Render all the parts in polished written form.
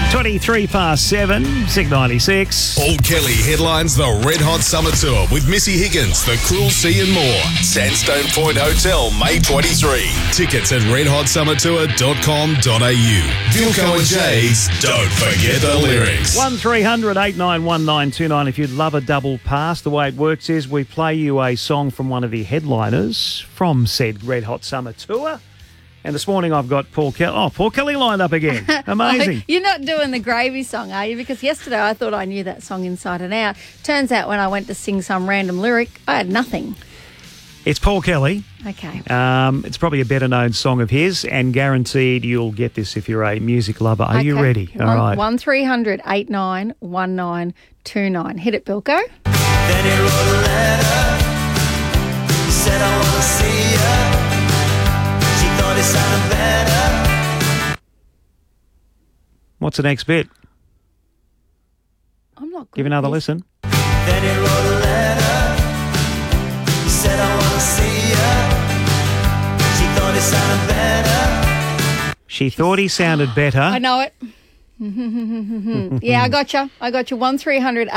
23 past 7, Zig 96. Paul Kelly headlines the Red Hot Summer Tour with Missy Higgins, The Cruel Sea and more. Sandstone Point Hotel, May 23. Tickets at redhotsummertour.com.au. Vilko and Jay's Don't Forget the Lyrics. 1300 891929 if you'd love a double pass. The way it works is we play you a song from one of the headliners from said Red Hot Summer Tour. And this morning I've got Paul Kelly. Oh, Paul Kelly lined up again. Amazing. You're not doing the Gravy song, are you? Because yesterday I thought I knew that song inside and out. Turns out when I went to sing some random lyric, I had nothing. It's Paul Kelly. Okay. It's probably a better known song of his, and guaranteed you'll get this if you're a music lover. Are you ready? All right. 1300 891929. Hit it, Bilko. Then he wrote a letter, said I want to see you. She thought it sounded better. What's the next bit? I'm not good. Give another listen. Then he wrote a letter, said I want to see you. She thought it sounded better. She thought he sounded better. I know it. Yeah, I got you. 1300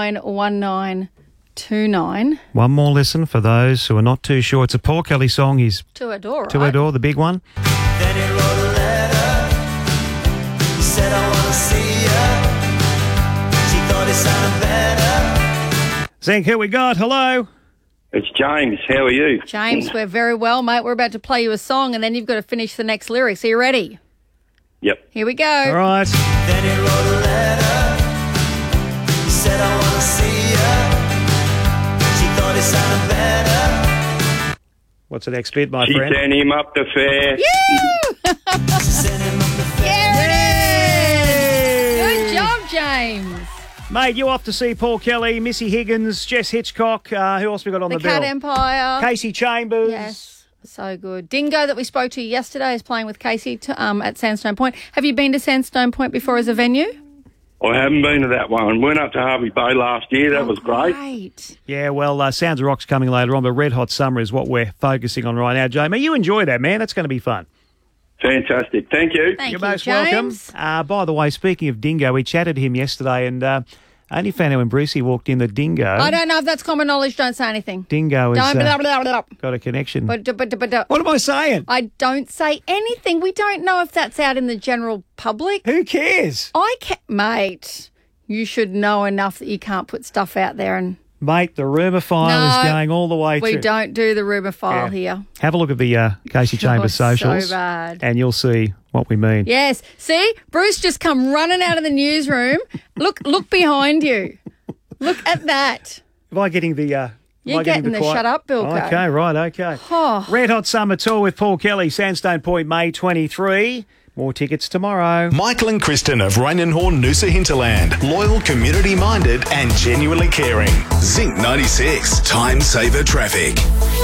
891929. One more listen for those who are not too sure. It's a Paul Kelly song. He's To Adore, right? To Adore, the big one. Then he wrote a letter, said I want to see you. She thought it sounded better. Zink, who we got? Hello. It's James. How are you? James, we're very well, mate. We're about to play you a song and then you've got to finish the next lyrics. Are you ready? Yep. Here we go. All right. Then he wrote a letter, said I want to see you. She thought it sounded better. What's the next bit, my She friend? sent him up the fair. You! She sent him up the fair. There it is! Good job, James. Mate, you off to see Paul Kelly, Missy Higgins, Jess Hitchcock. Who else we got on the The bill? Cat Empire. Casey Chambers. Yes. So good. Dingo that we spoke to yesterday is playing with Casey at Sandstone Point. Have you been to Sandstone Point before as a venue? I haven't been to that one. Went up to Harvey Bay last year. That was great. Yeah, well, Sounds of Rock's coming later on, but Red Hot Summer is what we're focusing on right now. Jamie, you enjoy that, man. That's going to be fun. Fantastic. Thank you. Thank You're you, most James. welcome. By the way, speaking of Dingo, we chatted to him yesterday and I only found out when Brucey walked in that Dingo... I don't know if that's common knowledge. Don't say anything. Dingo has Don't blah, blah, blah, blah. got a connection. But, What am I saying? I don't say anything. We don't know if that's out in the general public. Who cares? Mate, you should know enough that you can't put stuff out there and... Mate, the rumour file is going all the way through. We don't do the rumour file here. Have a look at the Casey Chambers socials So bad. and you'll see what we mean. Yes. See, Bruce just come running out of the newsroom. Look behind you. Look at that. Am I getting the... You're getting the shut up, Bilko. Okay, right, okay. Oh. Red Hot Summer Tour with Paul Kelly, Sandstone Point, May 23. More tickets tomorrow. Michael and Kristen of Rainenhorn, Noosa Hinterland. Loyal, community-minded and genuinely caring. Zinc 96. Time saver traffic.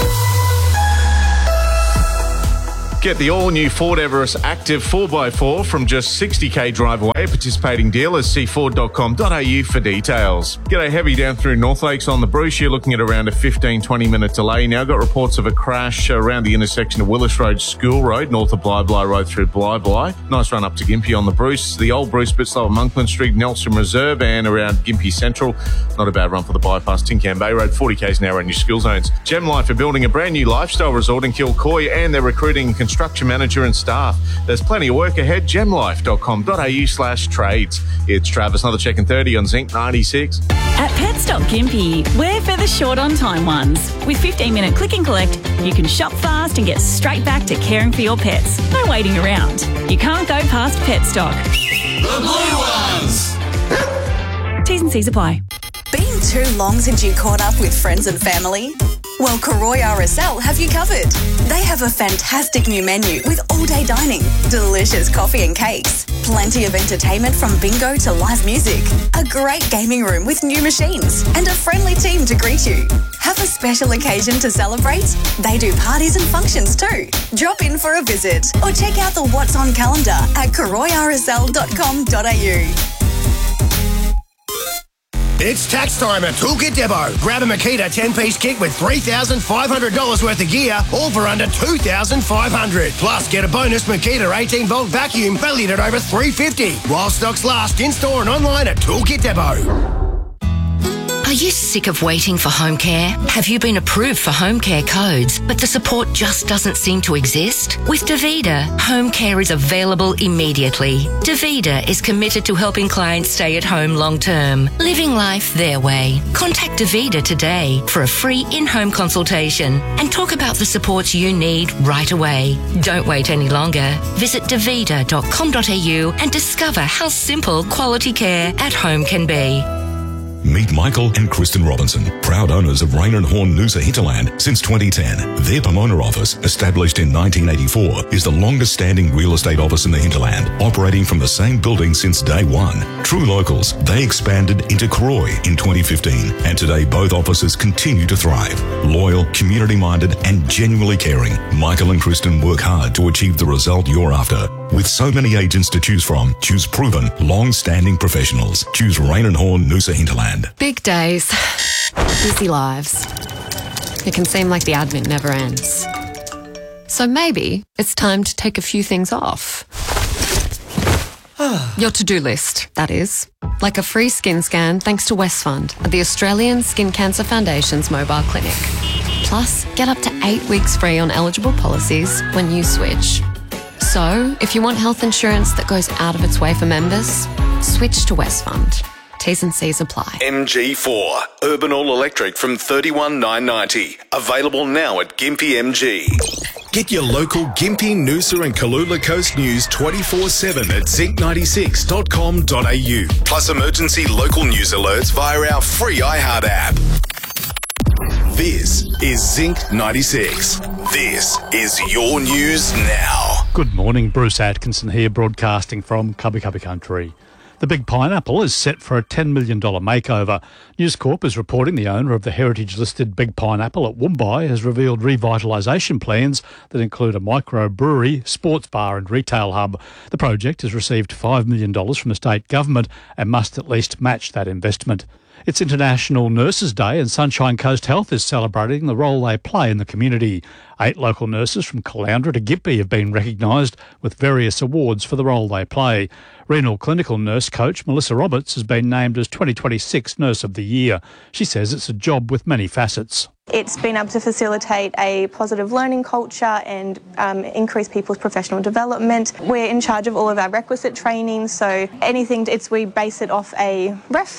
Get the all-new Ford Everest Active 4x4 from just 60k drive away. Participating dealers, see ford.com.au for details. G'day, heavy down through North Lakes on the Bruce. You're looking at around a 15-20 minute delay. Now got reports of a crash around the intersection of Willis Road, School Road, north of Bly Road through Bly. Nice run up to Gympie on the Bruce. The old Bruce, bit slow at Monkland Street, Nelson Reserve and around Gympie Central. Not a bad run for the bypass, Tincan Bay Road, 40k's now in your school zones. Gem Life are building a brand new lifestyle resort in Kilcoy and they're recruiting construction manager and staff. There's plenty of work ahead. gemlife.com.au/trades. It's Travis, another check in 30 on Zinc 96. At Petstock Gympie, we're for the short on time ones. With 15-minute click and collect, you can shop fast and get straight back to caring for your pets. No waiting around. You can't go past Petstock. The Blue Ones. T's and C's apply. Been too long since you caught up with friends and family? Well, Karoy RSL have you covered. They have a fantastic new menu with all-day dining, delicious coffee and cakes, plenty of entertainment from bingo to live music, a great gaming room with new machines, and a friendly team to greet you. Have a special occasion to celebrate? They do parties and functions too. Drop in for a visit or check out the What's On calendar at karoyrsl.com.au. It's tax time at Toolkit Depot. Grab a Makita 10-piece kit with $3,500 worth of gear, all for under $2,500. Plus, get a bonus Makita 18-volt vacuum valued at over $350. While stocks last, in-store and online at Toolkit Depot. Are you sick of waiting for home care? Have you been approved for home care codes, but the support just doesn't seem to exist? With Davida, home care is available immediately. Davida is committed to helping clients stay at home long term, living life their way. Contact Davida today for a free in-home consultation and talk about the supports you need right away. Don't wait any longer. Visit davida.com.au and discover how simple quality care at home can be. Meet Michael and Kristen Robinson, proud owners of Rain and Horn Noosa Hinterland since 2010. Their Pomona office, established in 1984, is the longest standing real estate office in the hinterland, operating from the same building since day one. True locals, they expanded into Croy in 2015, and today both offices continue to thrive. Loyal, community-minded and genuinely caring, Michael and Kristen work hard to achieve the result you're after. With so many agents to choose from, choose proven, long-standing professionals. Choose Rain and Horn Noosa Hinterland. Big days, busy lives. It can seem like the admin never ends. So maybe it's time to take a few things off. Your to-do list, that is. Like a free skin scan thanks to Westfund at the Australian Skin Cancer Foundation's mobile clinic. Plus, get up to 8 weeks free on eligible policies when you switch. So, if you want health insurance that goes out of its way for members, switch to Westfund. T's and C's apply. MG4, Urban All Electric from $31,990. Available now at Gympie MG. Get your local Gympie, Noosa and Kalula Coast news 24/7 at zinc96.com.au. Plus emergency local news alerts via our free iHeart app. This is Zinc 96. This is your news now. Good morning, Bruce Atkinson here, broadcasting from Cubby Cubby Country. The Big Pineapple is set for a $10 million makeover. News Corp is reporting the owner of the heritage-listed Big Pineapple at Woombye has revealed revitalisation plans that include a microbrewery, sports bar and retail hub. The project has received $5 million from the state government and must at least match that investment. It's International Nurses Day and Sunshine Coast Health is celebrating the role they play in the community. 8 local nurses from Caloundra to Gympie have been recognised with various awards for the role they play. Renal clinical nurse coach Melissa Roberts has been named as 2026 Nurse of the Year. She says it's a job with many facets. It's been able to facilitate a positive learning culture and increase people's professional development. We're in charge of all of our requisite training, so we base it off a ref,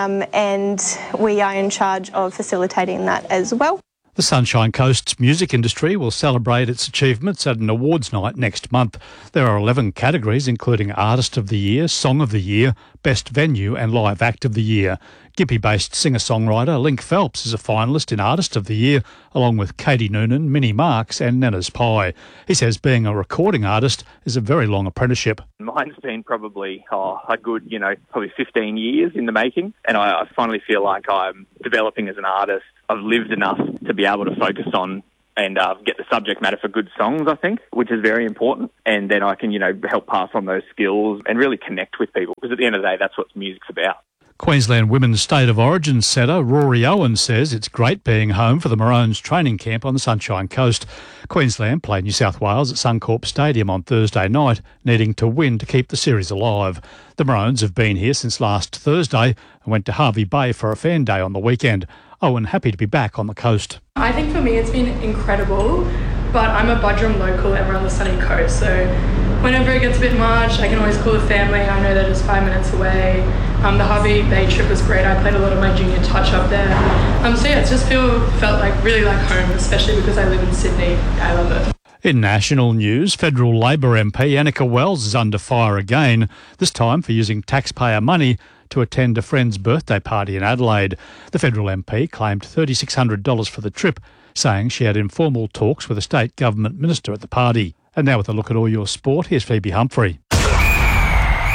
and we are in charge of facilitating that as well. The Sunshine Coast's music industry will celebrate its achievements at an awards night next month. There are 11 categories, including Artist of the Year, Song of the Year, Best Venue and Live Act of the Year. Gympie-based singer-songwriter Link Phelps is a finalist in Artist of the Year, along with Katie Noonan, Minnie Marks and Nenna's Pie. He says being a recording artist is a very long apprenticeship. Mine's been probably a good, probably 15 years in the making, and I finally feel like I'm developing as an artist. I've lived enough to be able to focus on and get the subject matter for good songs, I think, which is very important. And then I can, help pass on those skills and really connect with people, because at the end of the day, that's what music's about. Queensland Women's State of Origin setter Rory Owen says it's great being home for the Maroons training camp on the Sunshine Coast. Queensland played New South Wales at Suncorp Stadium on Thursday night, needing to win to keep the series alive. The Maroons have been here since last Thursday and went to Hervey Bay for a fan day on the weekend. Owen happy to be back on the coast. I think for me it's been incredible, but I'm a Buderim local and we're on the sunny coast, so whenever it gets a bit much, I can always call the family. I know they're just 5 minutes away. The Hervey Bay trip was great. I played a lot of my junior touch up there. So yeah, it just felt really like home, especially because I live in Sydney. I love it. In national news, Federal Labor MP Annika Wells is under fire again, this time for using taxpayer money to attend a friend's birthday party in Adelaide. The Federal MP claimed $3,600 for the trip, saying she had informal talks with a state government minister at the party. And now with a look at all your sport, here's Phoebe Humphrey.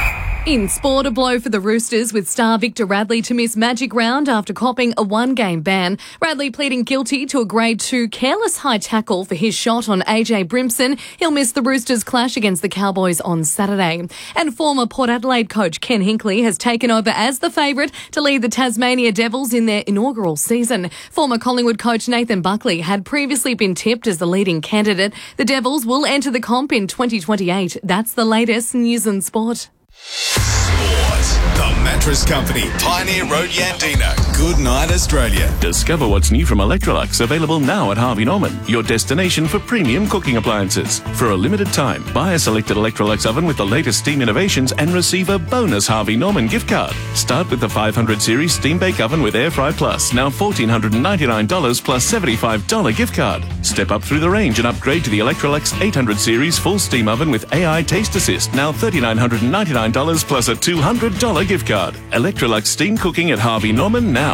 In sport, a blow for the Roosters with star Victor Radley to miss Magic Round after copping a one-game ban. Radley pleading guilty to a Grade 2 careless high tackle for his shot on AJ Brimson. He'll miss the Roosters' clash against the Cowboys on Saturday. And former Port Adelaide coach Ken Hinkley has taken over as the favourite to lead the Tasmania Devils in their inaugural season. Former Collingwood coach Nathan Buckley had previously been tipped as the leading candidate. The Devils will enter the comp in 2028. That's the latest news and sport. The Mattress Company, Pioneer Road, Yandina. Good night, Australia. Discover what's new from Electrolux, available now at Harvey Norman, your destination for premium cooking appliances. For a limited time, buy a selected Electrolux oven with the latest steam innovations and receive a bonus Harvey Norman gift card. Start with the 500 series Steam Bake Oven with Air Fry Plus, now $1,499 plus $75 gift card. Step up through the range and upgrade to the Electrolux 800 series full steam oven with AI Taste Assist, now $3,999 plus a $200 gift card. Electrolux Steam Cooking at Harvey Norman now.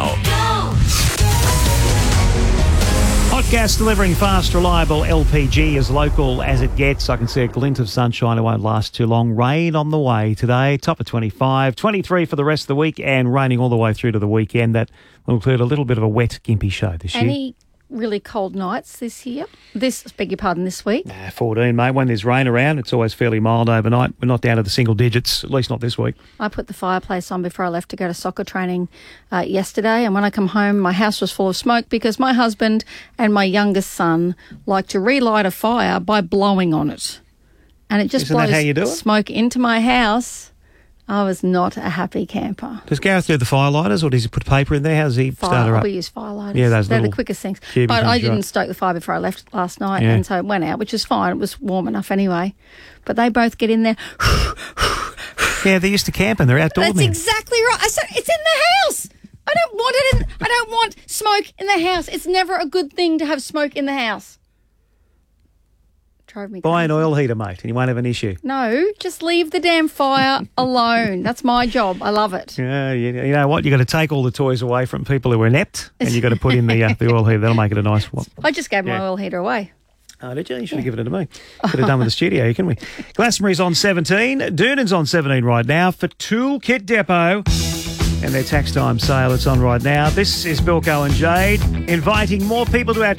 Hot gas delivering fast, reliable LPG, as local as it gets. I can see a glint of sunshine. It won't last too long. Rain on the way today. Top of 25, 23 for the rest of the week, and raining all the way through to the weekend. That will include a little bit of a wet, gimpy show this year. Any really cold nights this week? 14, mate. When there's rain around, it's always fairly mild overnight. We're not down to the single digits, at least not this week. I put the fireplace on before I left to go to soccer training yesterday, and when I come home, my house was full of smoke because my husband and my youngest son like to relight a fire by blowing on it. And it just Isn't that how you do it? smoke into my house. I was not a happy camper. Does Gareth do the firelighters, or does he put paper in there? How does he start her up? We use firelighters. Yeah, those They're the little quickest things. cubby But I things, didn't right. stoke the fire before I left last night, Yeah. and so it went out, which is fine. It was warm enough anyway. But they both get in there. Yeah, they're used to camping. They're outdoor That's men. exactly right. I said it's in the house. I don't want smoke in the house. It's never a good thing to have smoke in the house. Drove me Buy an crazy. oil heater, mate, and you won't have an issue. No, just leave the damn fire alone. That's my job. I love it. Yeah, you know what? You've got to take all the toys away from people who are inept, and you've got to put in the oil heater. That'll make it a nice one. I just gave my Yeah. oil heater away. Oh, did you? You should have given it to me. Could have done with the studio, couldn't we? Glastonbury's on 17. Durnan's on 17 right now for Toolkit Depot. And their tax time sale, it's on right now. This is Bilko and Jade inviting more people to our